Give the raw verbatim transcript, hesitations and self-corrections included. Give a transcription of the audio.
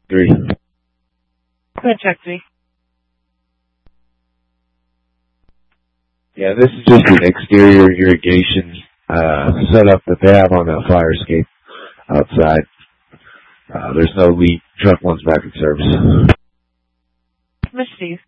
Three. Go ahead, check three. Yeah, this is just an exterior irrigation uh, setup that they have on a fire escape outside. Uh, there's no leak. Truck one's back in service. Miss Steve.